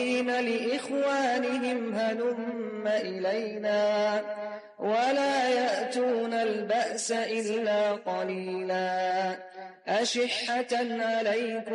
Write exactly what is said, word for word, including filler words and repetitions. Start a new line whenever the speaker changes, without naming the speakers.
لإخوانهم هلم إلينا ولا يأتون البأس إلا قليلا أشحة عليكم